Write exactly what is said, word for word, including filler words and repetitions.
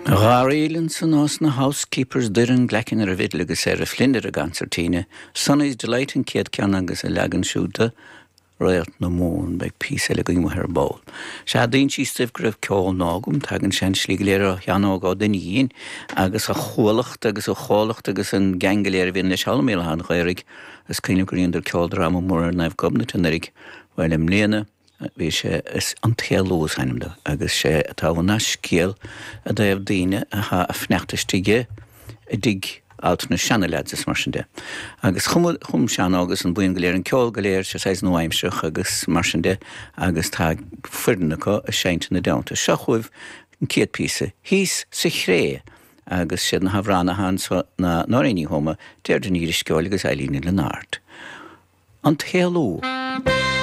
Gharílann san ás na housekeepers duireann gleacinn ar a bhid agus ar a flinder a gancertíine, son is delighting ciad ceann agus a legan siúta, roiart na mún beag písa le goimh ar ball. Se daon sí stif gribh ceol nágum, tagann sin slí léir a cheanóg á den íon, agus a cholacht agus a cholacht agus an gangaléir bhíon leis halméil han chuirig, as cíine goíon ar ceol drama mór naibh gobnat an erig, bhil im léana, bhí sé is an téalós hainimda, agus sé atá bhna scéal a daobh daine a ha a fneachtaistige a dig alt na seanalaid is mar sin de. Agus chum chum sean agus an buin goléir an ceol goléir sé seis nó aimseach agus mar sin de, agus tá fuirnacha a seint na damta. Se chuibh an céad písa, hís sa chré, agus sé na havrana han na noréní homa, déir den íris ceol agus eilíní le nárt. An téaló.